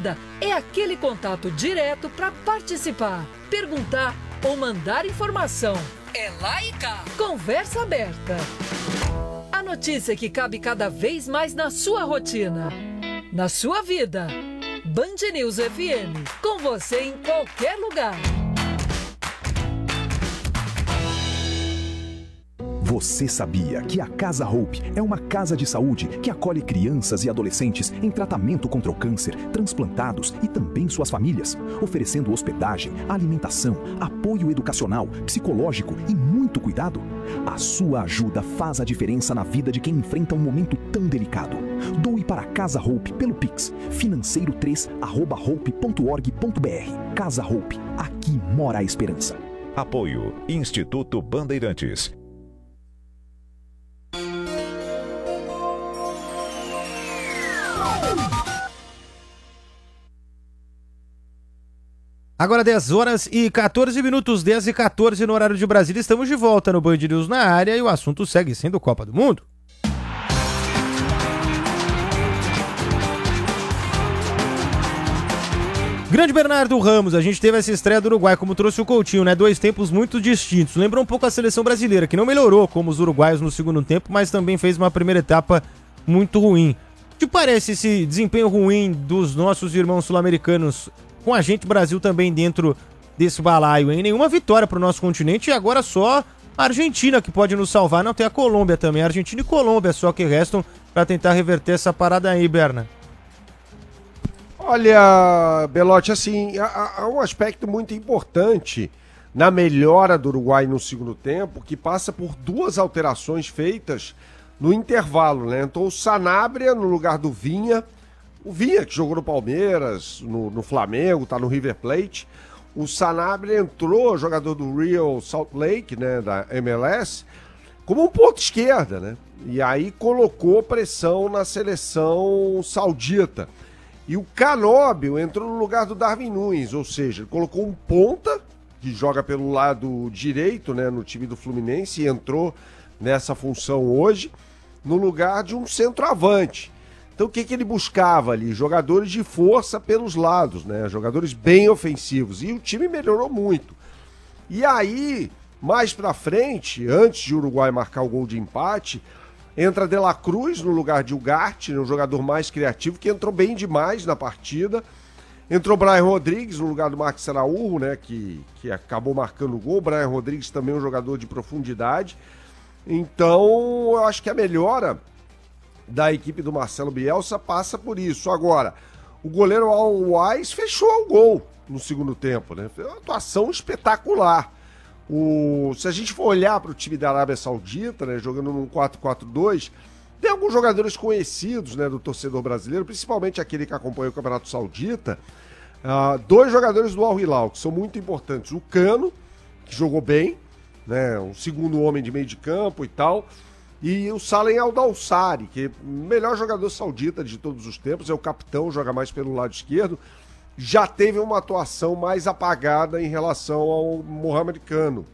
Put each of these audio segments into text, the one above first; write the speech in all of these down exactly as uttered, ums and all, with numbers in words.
ainda é aquele contato direto para participar, perguntar ou mandar informação. É lá e cá. Conversa aberta. A notícia que cabe cada vez mais na sua rotina, na sua vida. Band News F M, com você em qualquer lugar. Você sabia que a Casa Hope é uma casa de saúde que acolhe crianças e adolescentes em tratamento contra o câncer, transplantados e também suas famílias, oferecendo hospedagem, alimentação, apoio educacional, psicológico e muito cuidado? A sua ajuda faz a diferença na vida de quem enfrenta um momento tão delicado. Doe para a Casa Hope pelo Pix, financeiro três arroba hope ponto org ponto br. Casa Hope, aqui mora a esperança. Apoio Instituto Bandeirantes. Agora dez horas e quatorze minutos, dez e quatorze no horário de Brasília. Estamos de volta no Band News na área e o assunto segue sendo Copa do Mundo. Grande Bernardo Ramos, a gente teve essa estreia do Uruguai, como trouxe o Coutinho, né? Dois tempos muito distintos. Lembra um pouco a seleção brasileira, que não melhorou como os uruguaios no segundo tempo, mas também fez uma primeira etapa muito ruim. O que parece esse desempenho ruim dos nossos irmãos sul-americanos com a gente, Brasil, também dentro desse balaio, hein? Nenhuma vitória para o nosso continente e agora só a Argentina que pode nos salvar. Não, tem a Colômbia também. A Argentina e Colômbia só que restam para tentar reverter essa parada aí, Berna. Olha, Belotti, assim, há, há um aspecto muito importante na melhora do Uruguai no segundo tempo, que passa por duas alterações feitas no intervalo, né? Então o Sanabria no lugar do Vinha. O Vinha, que jogou no Palmeiras, no, no Flamengo, tá no River Plate. O Sanabria entrou, jogador do Real Salt Lake, né, da M L S, como um ponto esquerda, né? E aí colocou pressão na seleção saudita. E o Canóbio entrou no lugar do Darwin Núñez, ou seja, ele colocou um ponta, que joga pelo lado direito, né, no time do Fluminense, e entrou nessa função hoje, no lugar de um centroavante. Então o que, que ele buscava ali? Jogadores de força pelos lados, né? Jogadores bem ofensivos. E o time melhorou muito. E aí, mais pra frente, antes de o Uruguai marcar o gol de empate, entra De La Cruz no lugar de Ugarte, né? Um jogador mais criativo, que entrou bem demais na partida. Entrou Brian Rodrigues no lugar do Marcos Araújo, né? Que, que acabou marcando o gol. Brian Rodrigues também é um jogador de profundidade. Então, eu acho que a melhora da equipe do Marcelo Bielsa passa por isso. Agora, o goleiro Al-Wais fechou o gol no segundo tempo, né? Foi uma atuação espetacular. O... Se a gente for olhar para o time da Arábia Saudita, né, jogando num quatro quatro dois, tem alguns jogadores conhecidos, né, do torcedor brasileiro, principalmente aquele que acompanha o Campeonato Saudita. Uh, dois jogadores do Al Hilal, que são muito importantes. O Cano, que jogou bem, né, um segundo homem de meio de campo e tal. E o Salem Al-Dawsari, que é o melhor jogador saudita de todos os tempos, é o capitão, joga mais pelo lado esquerdo, já teve uma atuação mais apagada em relação ao Mohamed Cano.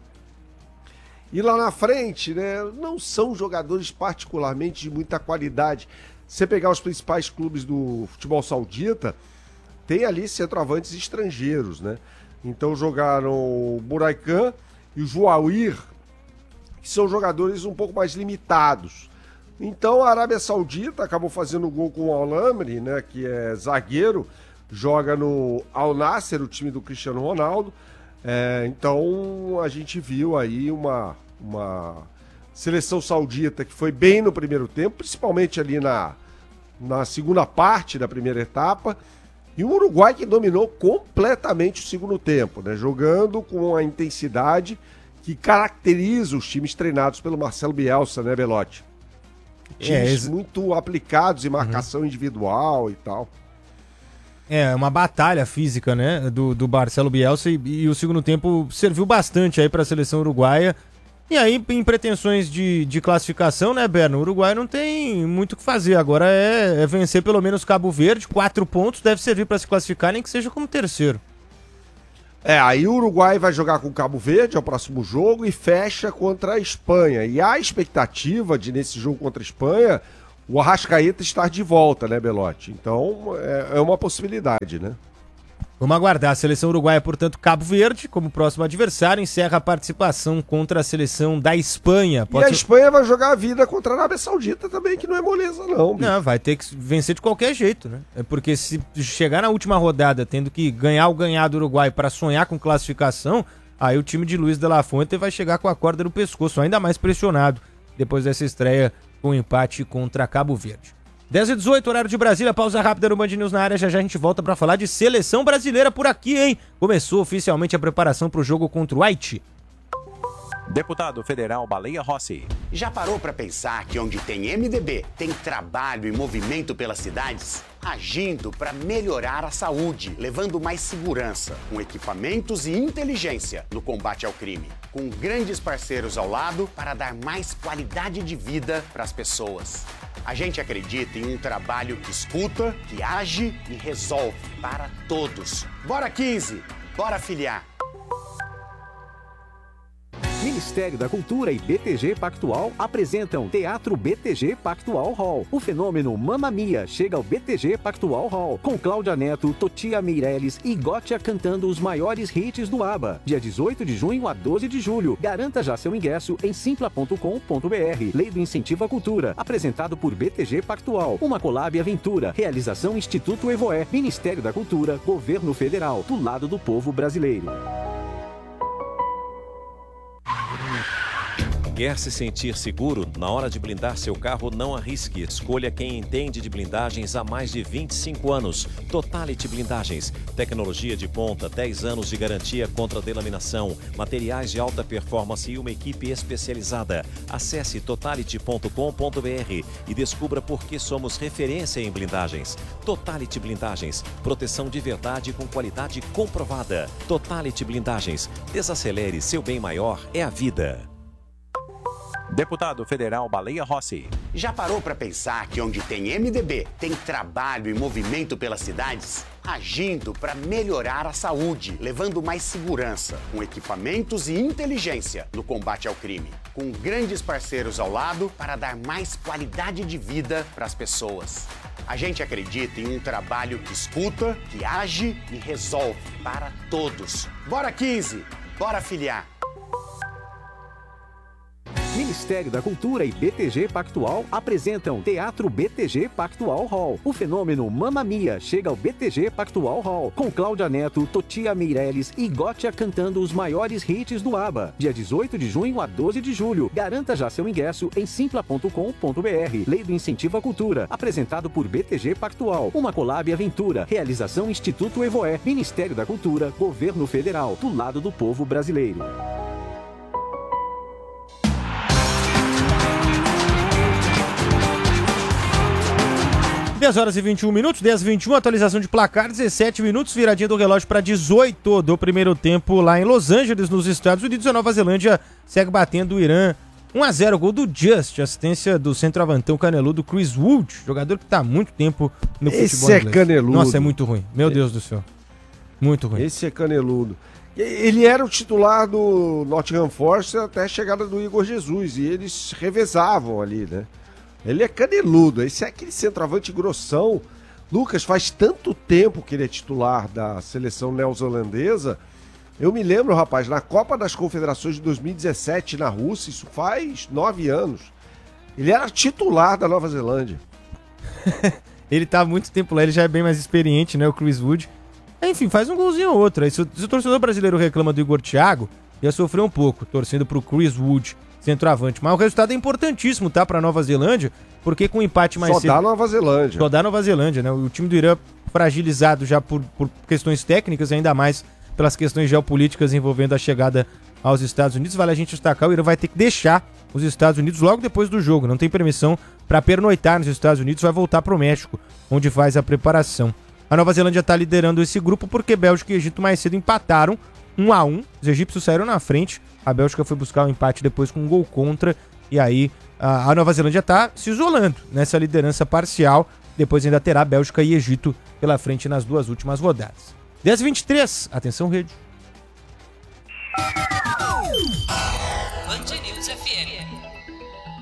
E lá na frente, né, não são jogadores particularmente de muita qualidade. Se você pegar os principais clubes do futebol saudita, tem ali centroavantes estrangeiros, né? Então jogaram o Buraican e o Juauir, que são jogadores um pouco mais limitados. Então a Arábia Saudita acabou fazendo o gol com o Al-Amri, né, que é zagueiro, joga no Al-Nasser, o time do Cristiano Ronaldo. É, então a gente viu aí uma, uma seleção saudita que foi bem no primeiro tempo, principalmente ali na, na segunda parte da primeira etapa, e o Uruguai que dominou completamente o segundo tempo, né, jogando com a intensidade que caracteriza os times treinados pelo Marcelo Bielsa, né, Belotti? Times é, esse... muito aplicados em marcação uhum. individual e tal. É, uma batalha física, né, do, do Marcelo Bielsa, e, e o segundo tempo serviu bastante aí para a seleção uruguaia. E aí, em pretensões de, de classificação, né, Berno, o Uruguai não tem muito o que fazer. Agora é, é vencer pelo menos Cabo Verde, quatro pontos, deve servir para se classificar, nem que seja como terceiro. É, aí o Uruguai vai jogar com o Cabo Verde, é o próximo jogo, e fecha contra a Espanha. E há expectativa de, nesse jogo contra a Espanha, o Arrascaeta estar de volta, né, Belotti? Então, é, é uma possibilidade, né? Vamos aguardar. A seleção uruguaia, portanto, Cabo Verde, como próximo adversário, encerra a participação contra a seleção da Espanha. Pode e a ser... Espanha vai jogar a vida contra a Arábia Saudita também, que não é moleza, não. Bicho. Não, vai ter que vencer de qualquer jeito, né? É porque se chegar na última rodada tendo que ganhar ou ganhar do Uruguai para sonhar com classificação, aí o time de Luiz de la Fuente vai chegar com a corda no pescoço, ainda mais pressionado depois dessa estreia com o empate contra Cabo Verde. dez e dezoito, horário de Brasília, pausa rápida no Band News na área, já já a gente volta pra falar de seleção brasileira por aqui, hein? Começou oficialmente a preparação pro jogo contra o Haiti. Deputado Federal Baleia Rossi. Já parou para pensar que onde tem M D B, tem trabalho e movimento pelas cidades? Agindo para melhorar a saúde, levando mais segurança, com equipamentos e inteligência no combate ao crime. Com grandes parceiros ao lado para dar mais qualidade de vida para as pessoas. A gente acredita em um trabalho que escuta, que age e resolve para todos. Bora quinze! Bora filiar! Ministério da Cultura e B T G Pactual apresentam Teatro B T G Pactual Hall. O fenômeno Mamma Mia chega ao B T G Pactual Hall, com Cláudia Neto, Totia Meirelles e Gótia cantando os maiores hits do ABBA. Dia dezoito de junho a doze de julho. Garanta já seu ingresso em simpla ponto com ponto br. Lei do Incentivo à Cultura. Apresentado por B T G Pactual. Uma Colab Aventura. Realização Instituto Evoé. Ministério da Cultura. Governo Federal. Do lado do povo brasileiro. Quer se sentir seguro? Na hora de blindar seu carro, não arrisque. Escolha quem entende de blindagens há mais de vinte e cinco anos. Totality Blindagens. Tecnologia de ponta, dez anos de garantia contra delaminação, materiais de alta performance e uma equipe especializada. Acesse totality ponto com ponto br e descubra por que somos referência em blindagens. Totality Blindagens. Proteção de verdade com qualidade comprovada. Totality Blindagens. Desacelere, seu bem maior é a vida. Deputado Federal Baleia Rossi. Já parou para pensar que onde tem M D B, tem trabalho e movimento pelas cidades? Agindo para melhorar a saúde, levando mais segurança, com equipamentos e inteligência no combate ao crime. Com grandes parceiros ao lado para dar mais qualidade de vida para as pessoas. A gente acredita em um trabalho que escuta, que age e resolve para todos. Bora quinze! Bora filiar! Ministério da Cultura e B T G Pactual apresentam Teatro B T G Pactual Hall. O fenômeno Mamma Mia chega ao B T G Pactual Hall, com Cláudia Neto, Totia Meirelles e Gótia cantando os maiores hits do ABBA. Dia dezoito de junho a doze de julho. Garanta já seu ingresso em simpla ponto com ponto br. Lei do Incentivo à Cultura. Apresentado por B T G Pactual. Uma Colab Aventura. Realização Instituto Evoé. Ministério da Cultura. Governo Federal. Do lado do povo brasileiro. dez horas e vinte e um minutos, dez e vinte e um, atualização de placar, dezessete minutos, viradinha do relógio para dezoito do primeiro tempo lá em Los Angeles, nos Estados Unidos. A Nova Zelândia segue batendo o Irã um a zero, gol do Just, assistência do centroavantão caneludo Chris Wood, jogador que está há muito tempo no Esse futebol é inglês. Caneludo. Nossa, é muito ruim, meu Deus do céu, muito ruim. Esse é caneludo. Ele era o titular do Nottingham Forest até a chegada do Igor Jesus, e eles revezavam ali, né? Ele é caneludo, esse é aquele centroavante grossão. Lucas, faz tanto tempo que ele é titular da seleção neozelandesa. Eu me lembro, rapaz, na Copa das Confederações de dois mil e dezessete na Rússia, isso faz nove anos. Ele era titular da Nova Zelândia. Ele tá há muito tempo lá, ele já é bem mais experiente, né, o Chris Wood. Enfim, faz um golzinho ou outro. Aí, se, o, se o torcedor brasileiro reclama do Igor Thiago, ia sofrer um pouco, torcendo pro Chris Wood, centroavante. Mas o resultado é importantíssimo, tá, pra Nova Zelândia, porque com o empate mais Só cedo... dá Nova Zelândia. Só dá Nova Zelândia, né? O time do Irã fragilizado já por, por questões técnicas, ainda mais pelas questões geopolíticas envolvendo a chegada aos Estados Unidos. Vale a gente destacar, o Irã vai ter que deixar os Estados Unidos logo depois do jogo. Não tem permissão para pernoitar nos Estados Unidos, vai voltar pro México, onde faz a preparação. A Nova Zelândia tá liderando esse grupo porque Bélgica e Egito mais cedo empataram um a um. Os egípcios saíram na frente. A Bélgica foi buscar o um empate depois com um gol contra. E aí a, a Nova Zelândia está se isolando nessa liderança parcial. Depois ainda terá Bélgica e Egito pela frente nas duas últimas rodadas. dez e vinte e três, atenção rede. Band News F M.